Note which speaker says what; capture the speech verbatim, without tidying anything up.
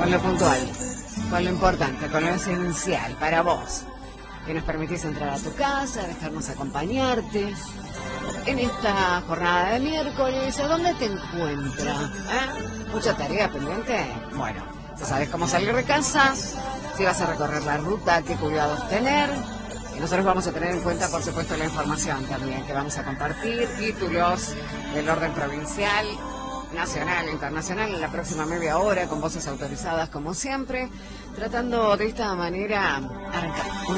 Speaker 1: con lo puntual, con lo importante, con lo esencial para vos, que nos permitís entrar a tu casa, dejarnos acompañarte en esta jornada de miércoles. ¿A dónde te encuentras? ¿Eh? ¿Mucha tarea pendiente? Bueno, ya sabes cómo salir de casa, si vas a recorrer la ruta, qué cuidados tener. Y nosotros vamos a tener en cuenta, por supuesto, la información también que vamos a compartir, títulos del orden provincial, nacional e internacional en la próxima media hora, con voces autorizadas como siempre, tratando de esta manera arrancar